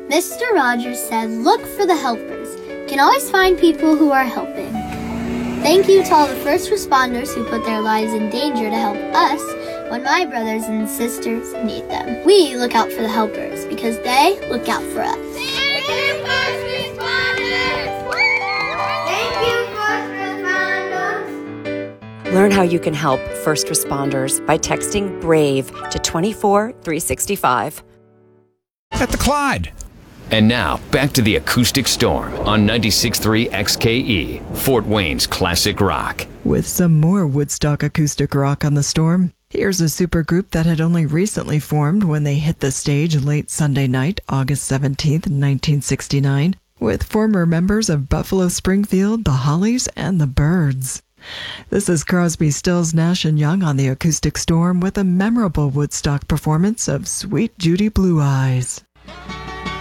Mr. Rogers said, "Look for the helpers. You can always find people who are helping." Thank you to all the first responders who put their lives in danger to help us when my brothers and sisters need them. We look out for the helpers because they look out for us. Thank you, first responders! Thank you, first responders! Learn how you can help first responders by texting BRAVE to 24365. At the Clyde. And now, back to the Acoustic Storm on 96.3 XKE, Fort Wayne's classic rock. With some more Woodstock acoustic rock on the Storm, here's a supergroup that had only recently formed when they hit the stage late Sunday night, August 17th, 1969, with former members of Buffalo Springfield, the Hollies, and the Byrds. This is Crosby, Stills, Nash & Young on the Acoustic Storm with a memorable Woodstock performance of Sweet Judy Blue Eyes.